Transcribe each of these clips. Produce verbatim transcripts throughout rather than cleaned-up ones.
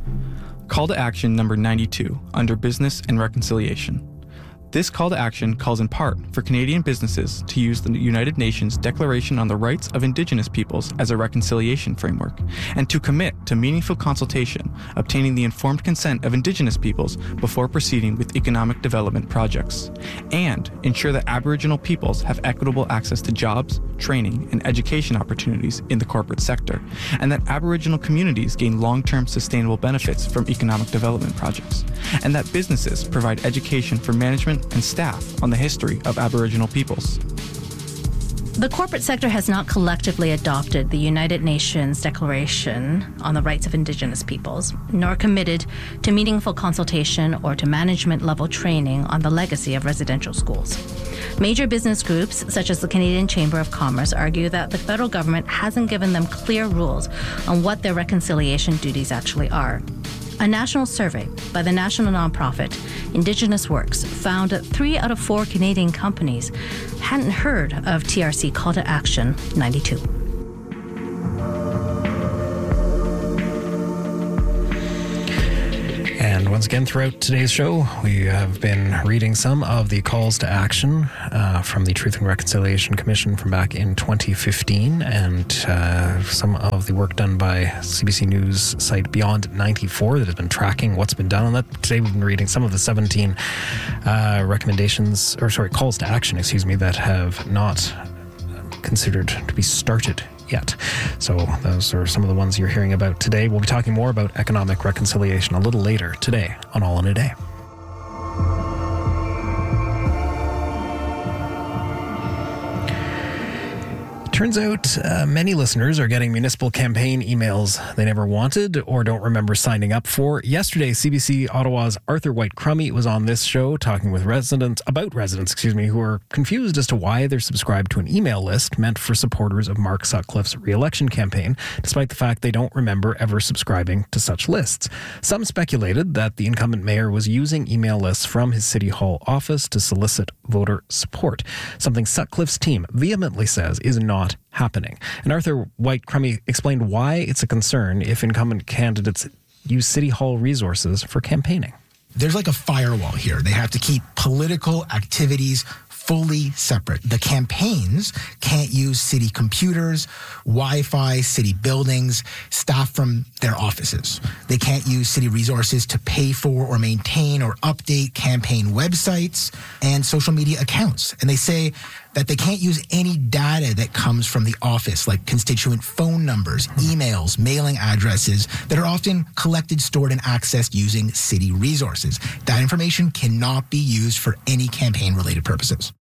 Call to action number ninety-two, under Business and Reconciliation. This call to action calls in part for Canadian businesses to use the United Nations Declaration on the Rights of Indigenous Peoples as a reconciliation framework, and to commit to meaningful consultation, obtaining the informed consent of Indigenous peoples before proceeding with economic development projects, and ensure that Aboriginal peoples have equitable access to jobs, training, and education opportunities in the corporate sector, and that Aboriginal communities gain long-term sustainable benefits from economic development projects, and that businesses provide education for management and staff on the history of Aboriginal peoples. The corporate sector has not collectively adopted the United Nations Declaration on the Rights of Indigenous Peoples, nor committed to meaningful consultation or to management-level training on the legacy of residential schools. Major business groups, such as the Canadian Chamber of Commerce, argue that the federal government hasn't given them clear rules on what their reconciliation duties actually are. A national survey by the national nonprofit Indigenous Works found that three out of four Canadian companies hadn't heard of T R C Call to Action ninety-two. And once again, throughout today's show, we have been reading some of the calls to action uh, from the Truth and Reconciliation Commission from back in twenty fifteen, and uh, some of the work done by C B C News site Beyond ninety-four that has been tracking what's been done on that. Today we've been reading some of the seventeen uh, recommendations, or sorry, calls to action, excuse me, that have not considered to be started yet. So those are some of the ones you're hearing about today. We'll be talking more about economic reconciliation a little later today on All in a Day. Turns out uh, many listeners are getting municipal campaign emails they never wanted or don't remember signing up for. Yesterday, C B C Ottawa's Arthur White-Crummey was on this show talking with residents, about residents, excuse me, who are confused as to why they're subscribed to an email list meant for supporters of Mark Sutcliffe's re-election campaign, despite the fact they don't remember ever subscribing to such lists. Some speculated that the incumbent mayor was using email lists from his City Hall office to solicit voter support, something Sutcliffe's team vehemently says is not happening. And Arthur White-Crummey explained why it's a concern if incumbent candidates use City Hall resources for campaigning. There's like a firewall here. They have to keep political activities fully separate. The campaigns can't use city computers, Wi-Fi, city buildings, staff from their offices. They can't use city resources to pay for or maintain or update campaign websites and social media accounts. And they say that they can't use any data that comes from the office, like constituent phone numbers, emails, mailing addresses that are often collected, stored, and accessed using city resources. That information cannot be used for any campaign-related purposes.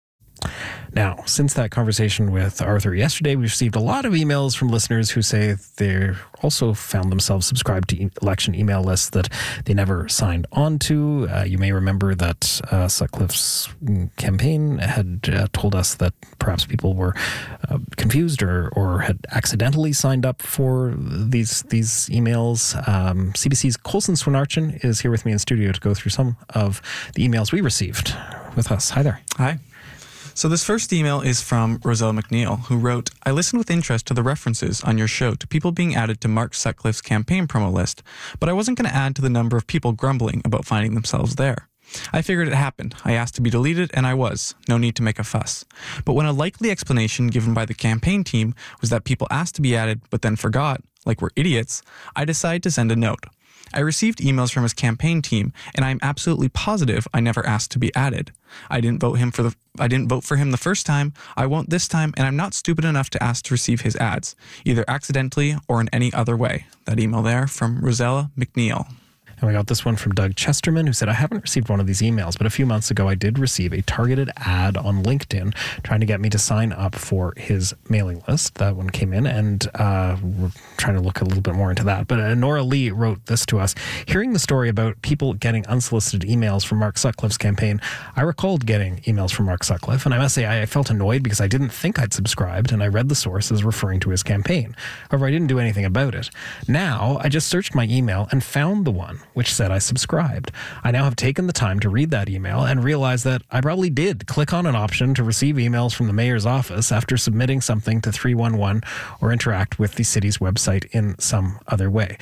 Now, since that conversation with Arthur yesterday, we've received a lot of emails from listeners who say they also found themselves subscribed to election email lists that they never signed on to. Uh, you may remember that uh, Sutcliffe's campaign had uh, told us that perhaps people were uh, confused or, or had accidentally signed up for these these emails. Um, C B C's Colson Swinarchin is here with me in studio to go through some of the emails we received with us. Hi there. Hi. So this first email is from Roselle McNeil, who wrote, I listened with interest to the references on your show to people being added to Mark Sutcliffe's campaign promo list, but I wasn't going to add to the number of people grumbling about finding themselves there. I figured it happened. I asked to be deleted, and I was. No need to make a fuss. But when a likely explanation given by the campaign team was that people asked to be added but then forgot, like we're idiots, I decided to send a note. I received emails from his campaign team, and I'm absolutely positive I never asked to be added. I didn't vote him for the I didn't vote for him the first time, I won't this time, and I'm not stupid enough to ask to receive his ads, either accidentally or in any other way. That email there from Rosella McNeil. And we got this one from Doug Chesterman, who said, I haven't received one of these emails, but a few months ago I did receive a targeted ad on LinkedIn trying to get me to sign up for his mailing list. That one came in, and uh, we're trying to look a little bit more into that. But uh, Nora Lee wrote this to us. Hearing the story about people getting unsolicited emails from Mark Sutcliffe's campaign, I recalled getting emails from Mark Sutcliffe, and I must say I felt annoyed because I didn't think I'd subscribed, and I read the source as referring to his campaign. However, I didn't do anything about it. Now, I just searched my email and found the one which said I subscribed. I now have taken the time to read that email and realize that I probably did click on an option to receive emails from the mayor's office after submitting something to three one one or interact with the city's website in some other way.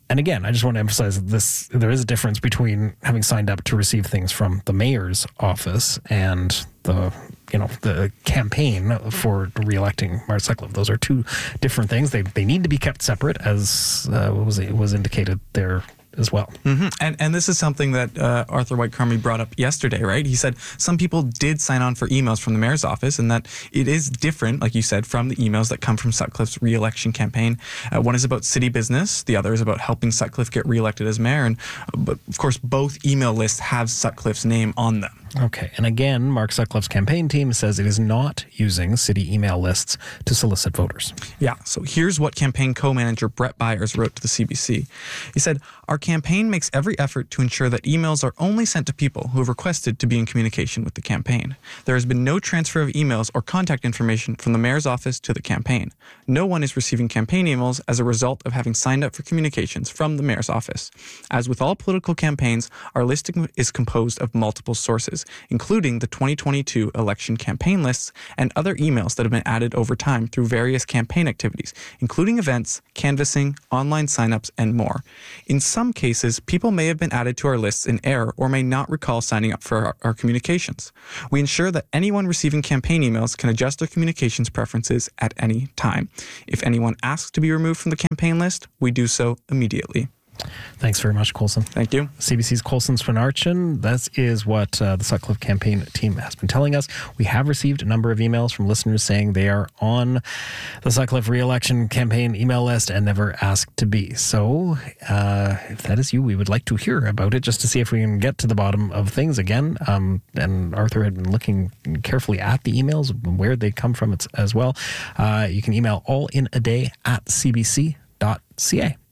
And again, I just want to emphasize that this, there is a difference between having signed up to receive things from the mayor's office and the, you know, the campaign for re-electing Mark Sutcliffe. Those are two different things. They they need to be kept separate, as uh, was was indicated there as well. Mm-hmm. And and this is something that uh, Arthur White-Crummey brought up yesterday, right? He said some people did sign on for emails from the mayor's office, and that it is different, like you said, from the emails that come from Sutcliffe's re-election campaign. Uh, one is about city business, the other is about helping Sutcliffe get re-elected as mayor, and uh, but of course both email lists have Sutcliffe's name on them. Okay, and again, Mark Sutcliffe's campaign team says it is not using city email lists to solicit voters. Yeah, so here's what campaign co-manager Brett Byers wrote to the C B C. He said, "Our campaign makes every effort to ensure that emails are only sent to people who have requested to be in communication with the campaign. There has been no transfer of emails or contact information from the mayor's office to the campaign. No one is receiving campaign emails as a result of having signed up for communications from the mayor's office. As with all political campaigns, our list is composed of multiple sources, including the twenty twenty-two election campaign lists and other emails that have been added over time through various campaign activities, including events, canvassing, online signups, and more. In some cases, people may have been added to our lists in error or may not recall signing up for our, our communications. We ensure that anyone receiving campaign emails can adjust their communications preferences at any time. If anyone asks to be removed from the campaign list, we do so immediately." Thanks very much, Coulson. Thank you. C B C's Coulson Swinarchin. That is what uh, the Sutcliffe campaign team has been telling us. We have received a number of emails from listeners saying they are on the Sutcliffe re-election campaign email list and never asked to be. So uh, if that is you, we would like to hear about it just to see if we can get to the bottom of things again. Um, and Arthur had been looking carefully at the emails, where they come from as well. Uh, you can email allinaday at c b c dot c a.